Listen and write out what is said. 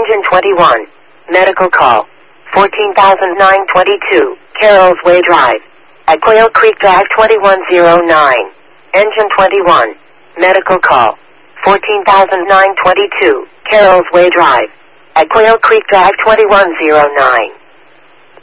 Engine 21. Medical call. 14,922. Carroll's Way Drive. At Quail Creek Drive 2109. Engine 21. Medical call. 14,922. Carroll's Way Drive. At Quail Creek Drive 2109.